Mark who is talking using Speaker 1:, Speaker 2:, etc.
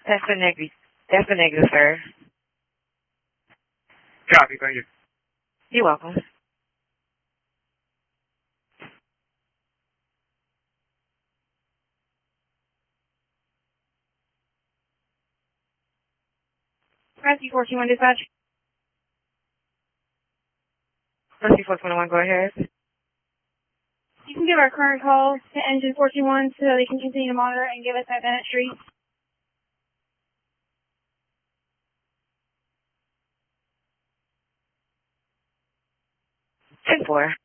Speaker 1: That's a negative. That's a negative, sir.
Speaker 2: Copy, thank you.
Speaker 1: You're welcome.
Speaker 3: Rescue 421 dispatch.
Speaker 1: Rescue 421, go ahead.
Speaker 3: You can give our current call to engine 421 so they can continue to monitor and give us that Bennett Street.
Speaker 1: 10-4.